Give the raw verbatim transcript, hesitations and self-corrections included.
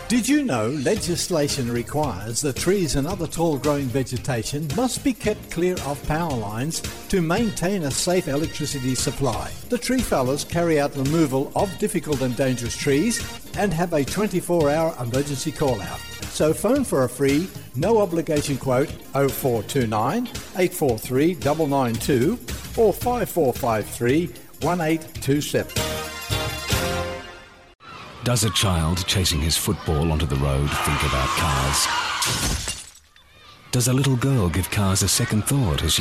Did you know legislation requires that trees and other tall growing vegetation must be kept clear of power lines to maintain a safe electricity supply? The tree fellas carry out removal of difficult and dangerous trees and have a twenty-four hour emergency call out. So phone for a free, no obligation quote oh four two nine, eight four three, nine nine two or five four five three, one eight two seven. Does a child chasing his football onto the road think about cars? Does a little girl give cars a second thought as she